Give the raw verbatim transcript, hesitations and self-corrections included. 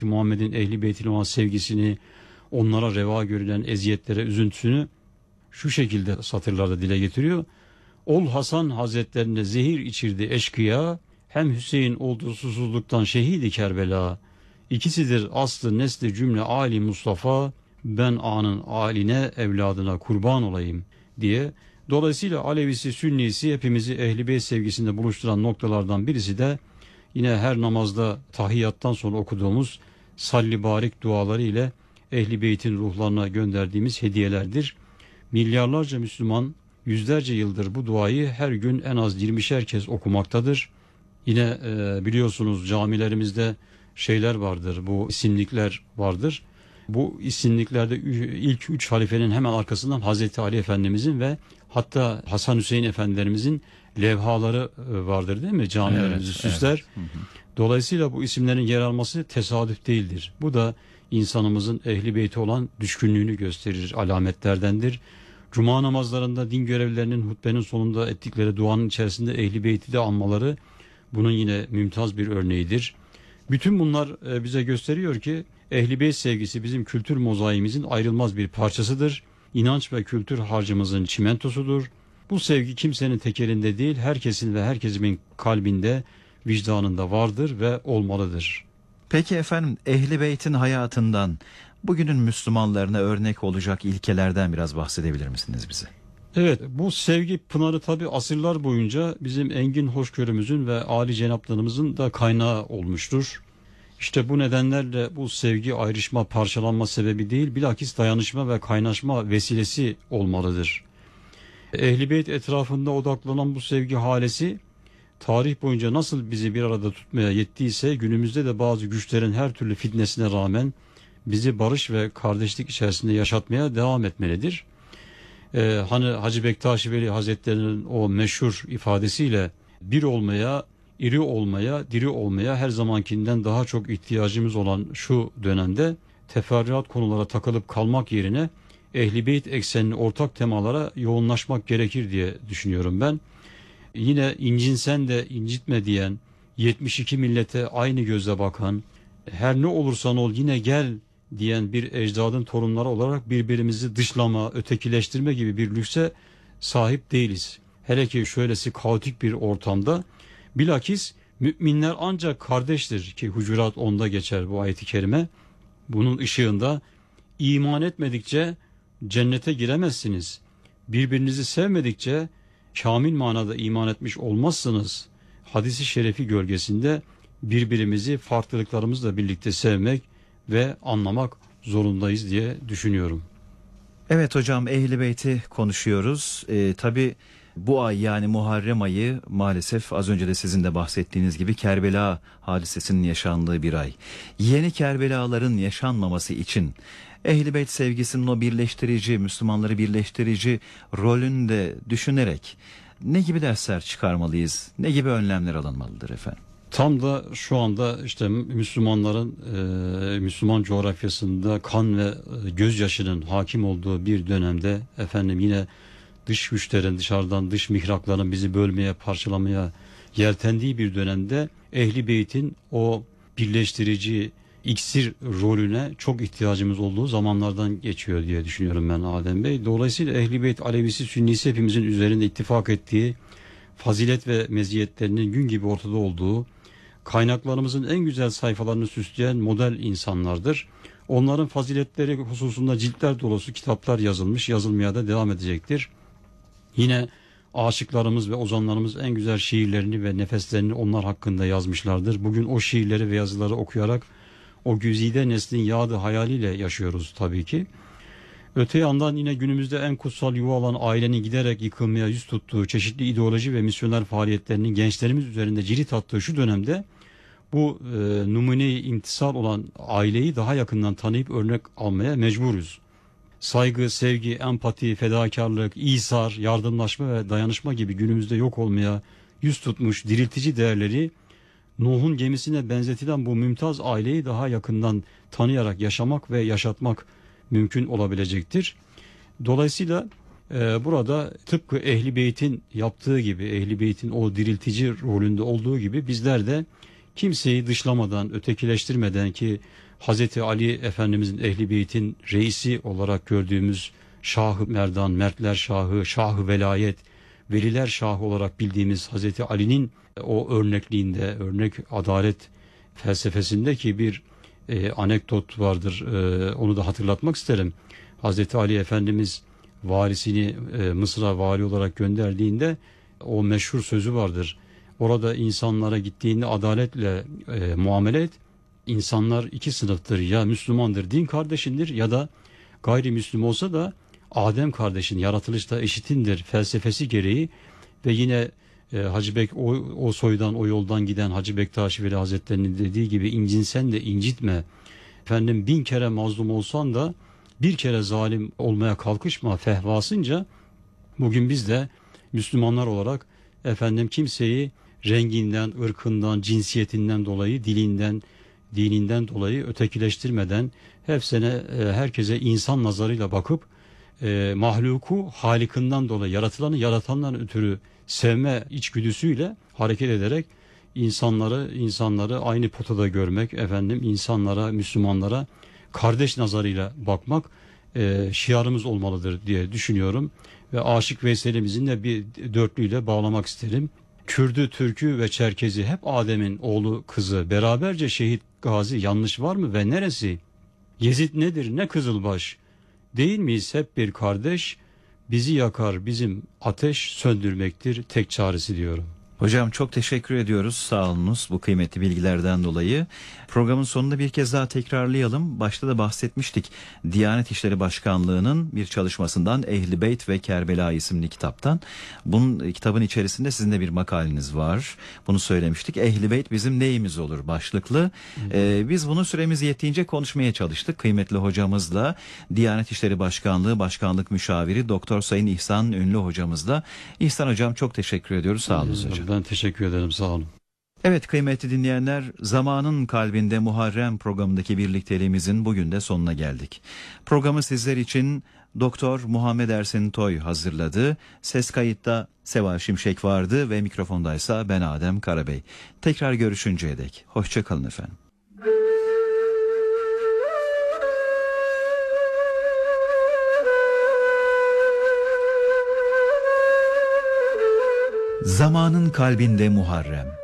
Muhammed'in Ehl-i Beyt'ine olan sevgisini, onlara reva görülen eziyetlere üzüntüsünü şu şekilde satırlarda dile getiriyor. Ol Hasan Hazretlerine zehir içirdi eşkıya, hem Hüseyin oldu susuzluktan şehidi Kerbela. İkisidir aslı nesli cümle Ali Mustafa, ben anın aline evladına kurban olayım diye. Dolayısıyla Alevisi, Sünnisi hepimizi Ehl-i Beyt sevgisinde buluşturan noktalardan birisi de yine her namazda tahiyyattan sonra okuduğumuz salli barik duaları ile Ehl-i Beyt'in ruhlarına gönderdiğimiz hediyelerdir. Milyarlarca Müslüman yüzlerce yıldır bu duayı her gün en az yirmişer kez okumaktadır. Yine e, biliyorsunuz camilerimizde şeyler vardır, bu isimlikler vardır. Bu isimliklerde ilk üç halifenin hemen arkasından Hazreti Ali Efendimizin ve hatta Hasan Hüseyin Efendilerimizin levhaları vardır değil mi? Camilerimizi evet, süsler. Evet. Hı hı. Dolayısıyla bu isimlerin yer alması tesadüf değildir. Bu da insanımızın Ehl-i Beyt'e olan düşkünlüğünü gösterir, alametlerdendir. Cuma namazlarında din görevlilerinin hutbenin sonunda ettikleri duanın içerisinde Ehl-i Beyt'i de anmaları bunun yine mümtaz bir örneğidir. Bütün bunlar bize gösteriyor ki Ehl-i Beyt sevgisi bizim kültür mozaiğimizin ayrılmaz bir parçasıdır. İnanç ve kültür harcımızın çimentosudur. Bu sevgi kimsenin tekelinde değil, herkesin ve herkesin kalbinde, vicdanında vardır ve olmalıdır. Peki efendim, Ehl-i Beyt'in hayatından, bugünün Müslümanlarına örnek olacak ilkelerden biraz bahsedebilir misiniz bize? Evet, bu sevgi pınarı tabi asırlar boyunca bizim engin hoşgörümüzün ve âli cenaplarımızın da kaynağı olmuştur. İşte bu nedenlerle bu sevgi ayrışma, parçalanma sebebi değil, bilakis dayanışma ve kaynaşma vesilesi olmalıdır. Ehl-i Beyt etrafında odaklanan bu sevgi halesi, tarih boyunca nasıl bizi bir arada tutmaya yettiyse, günümüzde de bazı güçlerin her türlü fitnesine rağmen bizi barış ve kardeşlik içerisinde yaşatmaya devam etmelidir. Ee, hani Hacı Bektaş Veli Hazretleri'nin o meşhur ifadesiyle bir olmaya, iri olmaya, diri olmaya her zamankinden daha çok ihtiyacımız olan şu dönemde teferruat konulara takılıp kalmak yerine Ehl-i Beyt eksenli ortak temalara yoğunlaşmak gerekir diye düşünüyorum ben. Yine incinsen de incitme diyen, yetmiş iki millete aynı gözle bakan, her ne olursan ol yine gel diyen bir ecdadın torunları olarak birbirimizi dışlama, ötekileştirme gibi bir lükse sahip değiliz. Hele ki şöylesi kaotik bir ortamda, bilakis müminler ancak kardeştir ki Hucurat onda geçer bu ayet-i kerime. Bunun ışığında iman etmedikçe cennete giremezsiniz. Birbirinizi sevmedikçe kamil manada iman etmiş olmazsınız. Hadis-i şerefi gölgesinde birbirimizi farklılıklarımızla birlikte sevmek ve anlamak zorundayız diye düşünüyorum. Evet hocam, Ehl-i Beyt'i konuşuyoruz. Ee, tabii bu ay, yani Muharrem ayı, maalesef az önce de sizin de bahsettiğiniz gibi Kerbela hadisesinin yaşandığı bir ay. Yeni Kerbelaların yaşanmaması için Ehl-i Beyt sevgisinin o birleştirici, Müslümanları birleştirici rolünü de düşünerek ne gibi dersler çıkarmalıyız, ne gibi önlemler alınmalıdır efendim? Tam da şu anda işte Müslümanların e, Müslüman coğrafyasında kan ve gözyaşının hakim olduğu bir dönemde efendim yine dış güçlerin, dışarıdan dış mihrakların bizi bölmeye, parçalamaya yeltendiği bir dönemde Ehl-i Beyt'in o birleştirici iksir rolüne çok ihtiyacımız olduğu zamanlardan geçiyor diye düşünüyorum ben Adem Bey. Dolayısıyla Ehl-i Beyt, Alevisi, Sünnisi hepimizin üzerinde ittifak ettiği, fazilet ve meziyetlerinin gün gibi ortada olduğu, kaynaklarımızın en güzel sayfalarını süsleyen model insanlardır. Onların faziletleri hususunda ciltler dolusu kitaplar yazılmış, yazılmaya da devam edecektir. Yine aşıklarımız ve ozanlarımız en güzel şiirlerini ve nefeslerini onlar hakkında yazmışlardır. Bugün o şiirleri ve yazıları okuyarak o güzide neslin yağdı hayaliyle yaşıyoruz tabii ki. Öte yandan yine günümüzde en kutsal yuva olan ailenin giderek yıkılmaya yüz tuttuğu, çeşitli ideoloji ve misyoner faaliyetlerinin gençlerimiz üzerinde cirit attığı şu dönemde bu e, numune-i imtisal olan aileyi daha yakından tanıyıp örnek almaya mecburuz. Saygı, sevgi, empati, fedakarlık, İsar, yardımlaşma ve dayanışma gibi günümüzde yok olmaya yüz tutmuş diriltici değerleri Nuh'un gemisine benzetilen bu mümtaz aileyi daha yakından tanıyarak yaşamak ve yaşatmak mümkün olabilecektir. Dolayısıyla e, burada tıpkı Ehl-i Beyt'in yaptığı gibi, Ehl-i Beyt'in o diriltici rolünde olduğu gibi bizler de kimseyi dışlamadan, ötekileştirmeden, ki Hazreti Ali Efendimizin Ehl-i Beyt'in reisi olarak gördüğümüz Şah-ı Merdan, Mertler Şahı, Şah-ı Velayet, Veliler Şahı olarak bildiğimiz Hazreti Ali'nin o örnekliğinde, örnek adalet felsefesindeki bir e, anekdot vardır. E, onu da hatırlatmak isterim. Hazreti Ali Efendimiz varisini e, Mısır'a vali olarak gönderdiğinde o meşhur sözü vardır. Orada insanlara gittiğinde adaletle e, muamele et. İnsanlar iki sınıftır, ya Müslümandır, din kardeşindir, ya da gayrimüslim olsa da Adem kardeşin, yaratılışta eşitindir felsefesi gereği. Ve yine e, Hacı Bek o, o soydan, o yoldan giden Hacı Bektaş Veli Hazretleri'nin dediği gibi, incinsen de incitme. Efendim bin kere mazlum olsan da bir kere zalim olmaya kalkışma fehvasınca, bugün biz de Müslümanlar olarak efendim kimseyi renginden, ırkından, cinsiyetinden dolayı, dilinden, dininden dolayı ötekileştirmeden hepsine, e, herkese insan nazarıyla bakıp e, mahluku halikinden dolayı, yaratılanı yaratandan ötürü sevme içgüdüsüyle hareket ederek insanları insanları aynı potada görmek, efendim insanlara, Müslümanlara kardeş nazarıyla bakmak e, şiarımız olmalıdır diye düşünüyorum. Ve Aşık Veysel'imizin de bir dörtlüyle bağlamak isterim. Kürdü, Türkü ve Çerkezi hep Adem'in oğlu kızı, beraberce şehit gazi, yanlış var mı ve neresi? Yezid nedir ne Kızılbaş? Değil miyiz hep bir kardeş? Bizi yakar bizim ateş, söndürmektir tek çaresi diyorum. Hocam çok teşekkür ediyoruz. Sağ olunuz bu kıymetli bilgilerden dolayı. Programın sonunda bir kez daha tekrarlayalım. Başta da bahsetmiştik. Diyanet İşleri Başkanlığı'nın bir çalışmasından, Ehl-i Beyt ve Kerbela isimli kitaptan. Bunun kitabın içerisinde sizin de bir makaleniz var. Bunu söylemiştik. Ehl-i Beyt bizim neyimiz olur başlıklı. Ee, biz bunu süremiz yettiğince konuşmaya çalıştık. Kıymetli hocamızla, Diyanet İşleri Başkanlığı Başkanlık Müşaviri Doktor Sayın İhsan Ünlü hocamızla. İhsan hocam çok teşekkür ediyoruz. Sağ olun hocam. Ben teşekkür ederim, sağ olun. Evet kıymetli dinleyenler, Zamanın Kalbinde Muharrem programındaki birlikteliğimizin bugün de sonuna geldik. Programı sizler için Doktor Muhammed Ersin Toy hazırladı. Ses kayıtta Seva Şimşek vardı ve mikrofondaysa ben Adem Karabey. Tekrar görüşünceye dek hoşça kalın efendim. Zamanın Kalbinde Muharrem.